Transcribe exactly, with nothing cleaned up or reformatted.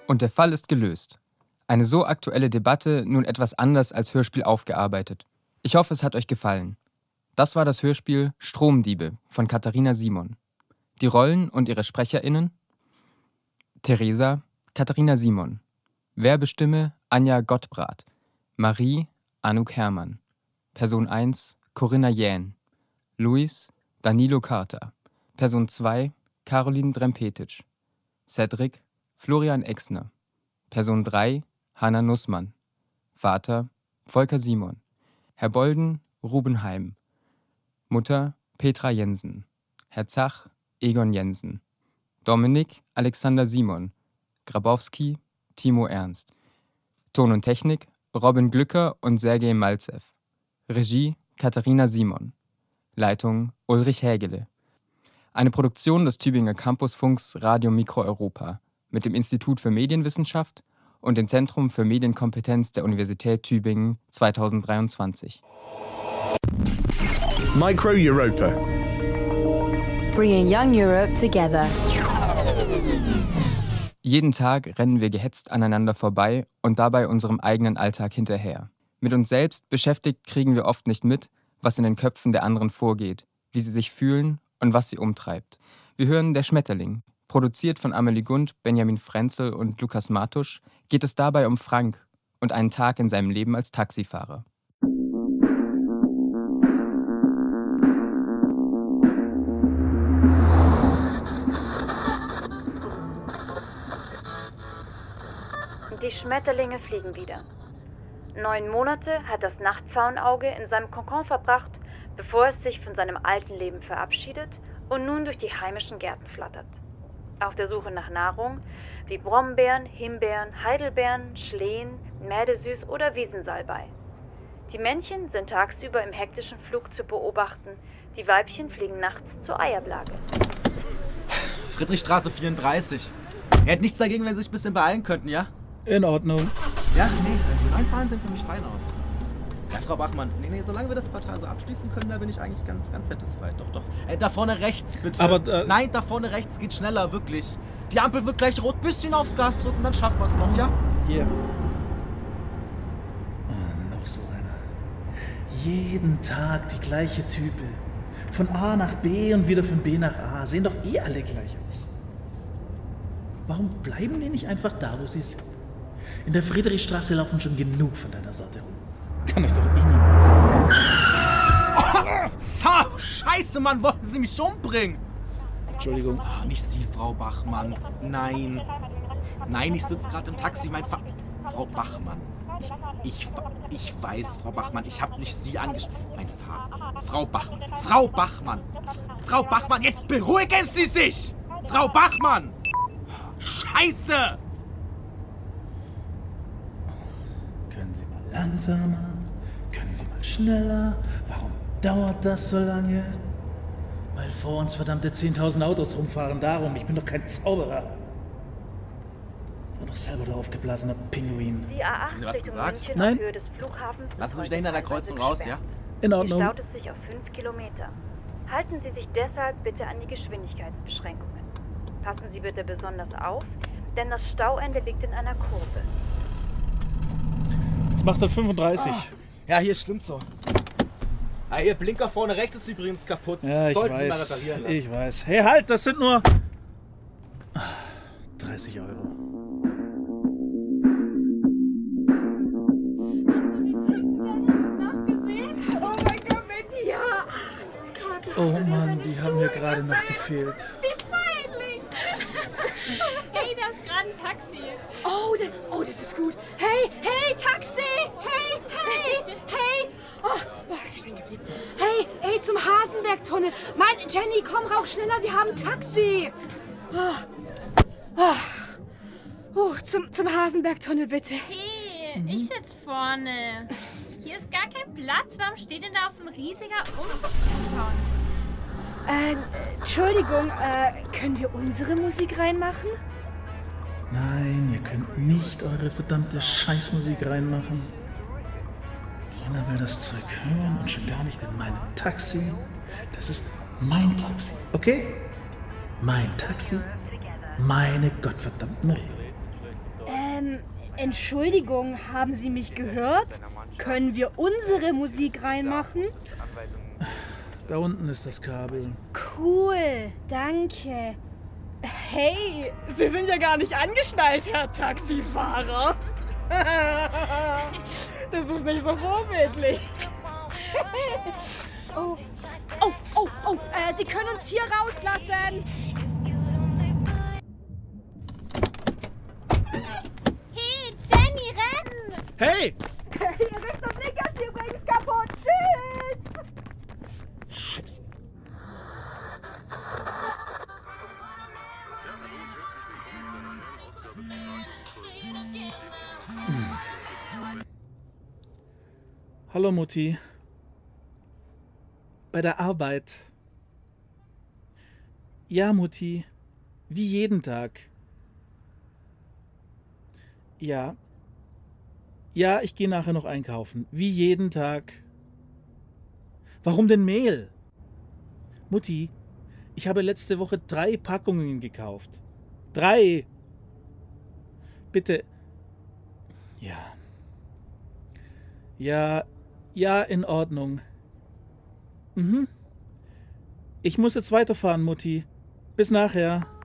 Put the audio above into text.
Und der Fall ist gelöst. Eine so aktuelle Debatte nun etwas anders als Hörspiel aufgearbeitet. Ich hoffe, es hat euch gefallen. Das war das Hörspiel Stromdiebe von Katharina Simon. Die Rollen und ihre SprecherInnen: Theresa, Katharina Simon. Werbestimme, Anja Gottbrath. Marie, Anouk Herrmann. Person eins, Corinna Jähn. Luis, Danilo Carter. Person zwei, Caroline Drempetic. Cedric, Florian Exner. Person drei, Hanna Nussmann. Vater, Volker Simon. Herr Bolden, Ruben Heim. Mutter, Petra Jensen. Herr Zach, Egon Jensen. Dominik, Alexander Simon. Grabowski, Timo Ernst. Ton und Technik, Robin Glücker und Sergej Malzew. Regie, Katharina Simon. Leitung, Ulrich Hägele. Eine Produktion des Tübinger Campusfunks Radio Mikro Europa mit dem Institut für Medienwissenschaft und dem Zentrum für Medienkompetenz der Universität Tübingen zweitausenddreiundzwanzig. Micro Europa. Bringing young Europe together. Jeden Tag rennen wir gehetzt aneinander vorbei und dabei unserem eigenen Alltag hinterher. Mit uns selbst beschäftigt kriegen wir oft nicht mit, was in den Köpfen der anderen vorgeht, wie sie sich fühlen und was sie umtreibt. Wir hören Der Schmetterling. Produziert von Amelie Gund, Benjamin Frenzel und Lukas Martusch, geht es dabei um Frank und einen Tag in seinem Leben als Taxifahrer. Die Schmetterlinge fliegen wieder. Neun Monate hat das Nachtpfauenauge in seinem Kokon verbracht, bevor es sich von seinem alten Leben verabschiedet und nun durch die heimischen Gärten flattert. Auf der Suche nach Nahrung wie Brombeeren, Himbeeren, Heidelbeeren, Schlehen, Mädesüß oder Wiesensalbei. Die Männchen sind tagsüber im hektischen Flug zu beobachten, die Weibchen fliegen nachts zur Eiablage. Friedrichstraße vierunddreißig. Er hat nichts dagegen, wenn Sie sich ein bisschen beeilen könnten, ja? In Ordnung. Ja, nee, die neuen Zahlen sehen für mich fein aus. Ja, Frau Bachmann, nee, nee, solange wir das Portal so abschließen können, da bin ich eigentlich ganz, ganz satisfied. Doch, doch. Äh, da vorne rechts, bitte. Aber, äh, Nein, da vorne rechts geht schneller, wirklich. Die Ampel wird gleich rot, bisschen aufs Gas drücken, dann schaffen wir es noch, ja? Hier. Oh, noch so einer. Jeden Tag die gleiche Type. Von A nach B und wieder von B nach A. Sehen doch eh alle gleich aus. Warum bleiben die nicht einfach da, wo sie sind? In der Friedrichstraße laufen schon genug von deiner Sorte rum. Kann ich doch eh nie sagen. Oh, so, scheiße, Mann, wollten Sie mich umbringen? Entschuldigung. Oh, nicht Sie, Frau Bachmann. Nein. Nein, ich sitze gerade im Taxi. Mein Fa Frau Bachmann. Ich, ich, ich weiß, Frau Bachmann, ich habe nicht Sie angesprochen. Mein Vater. Frau Bachmann. Frau Bachmann. Frau Bachmann, jetzt beruhigen Sie sich! Frau Bachmann! Scheiße! Können Sie mal langsamer? Können Sie mal schneller? Warum dauert das so lange? Weil vor uns verdammte zehntausend Autos rumfahren, darum. Ich bin doch kein Zauberer. Ich bin doch selber der aufgeblasene Pinguin. Die A acht Haben Sie was liegt in gesagt? München Nein. auf Höhe des Flughafens. Lassen Sie mich da hinter der Kreuzung raus, ja? In Sie Ordnung. staut es sich auf fünf Kilometer. Halten Sie sich deshalb bitte an die Geschwindigkeitsbeschränkungen. Passen Sie bitte besonders auf, denn das Stauende liegt in einer Kurve. Das macht dann fünfunddreißig. Oh. Ja, hier stimmt so. Ah, Ihr Blinker vorne rechts ist übrigens kaputt. Ja, ich Sollten Sie mal weiß. reparieren lassen. Ich weiß. Hey, halt, das sind nur dreißig Euro. Oh mein Gott, Mandy, ja! Oh Mann, die haben mir gerade noch gefehlt. Wie peinlich! Hey, da ist gerade ein Taxi. Oh, da, oh, das ist gut. Hey, hey, Taxi! Hey, hey, hey! Oh, oh, ich bin stehen geblieben. Hey, hey, zum Hasenbergtunnel. Mann, Jenny, komm, rauch schneller, wir haben ein Taxi. Oh, oh. Oh, zum, zum Hasenbergtunnel, bitte. Hey, ich sitz vorne. Hier ist gar kein Platz. Warum steht denn da auch so ein riesiger Umzugskarton? Äh, Entschuldigung, äh, können wir unsere Musik reinmachen? Nein, ihr könnt nicht eure verdammte Scheißmusik reinmachen. Keiner will das Zeug hören und schon gar nicht in meinem Taxi. Das ist mein Taxi, okay? Mein Taxi, meine gottverdammten Regeln. Entschuldigung, haben Sie mich gehört? Können wir unsere Musik reinmachen? Da unten ist das Kabel. Cool, danke. Hey, Sie sind ja gar nicht angeschnallt, Herr Taxifahrer. Das ist nicht so vorbildlich. Oh, oh, oh, oh, äh, Sie können uns hier rauslassen. Hey, Jenny, renn! Hey! Ihr Richtungsblick ist übrigens kaputt. Tschüss. Scheiße. Hallo Mutti. Bei der Arbeit. Ja, Mutti. Wie jeden Tag. Ja. Ja, ich gehe nachher noch einkaufen. Wie jeden Tag. Warum denn Mehl? Mutti, ich habe letzte Woche drei Packungen gekauft. Drei. Bitte. Ja. Ja, ja, in Ordnung. Mhm. Ich muss jetzt weiterfahren, Mutti. Bis nachher.